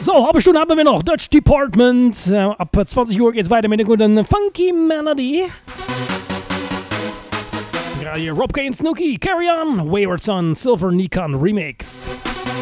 So, halbe Stunde haben wir noch. Dutch Department. Ab 20 Uhr geht's weiter mit der guten Funky Melody. Gerade hier Rob K. und Snooki. Carry On. Wayward Son. Silver Nikon Remix.